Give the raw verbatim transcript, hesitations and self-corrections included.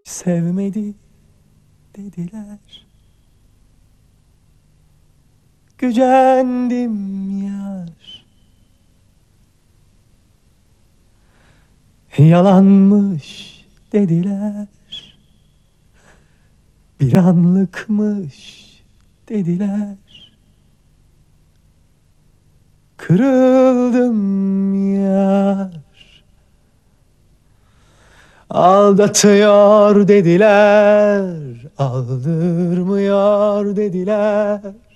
Sevmedi dediler. Gücendim yar. Yalanmış dediler. Bir anlıkmış dediler. Kırıldım yar. Aldatıyor dediler. Aldırmıyor dediler.